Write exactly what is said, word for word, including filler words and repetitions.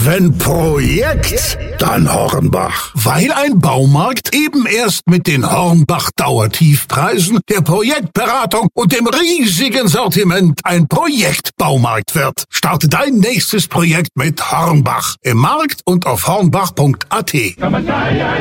Wenn Projekt, dann Hornbach. Weil ein Baumarkt eben erst mit den Hornbach-Dauertiefpreisen, der Projektberatung und dem riesigen Sortiment ein Projektbaumarkt wird. Starte dein nächstes Projekt mit Hornbach. Im Markt und auf hornbach punkt a t.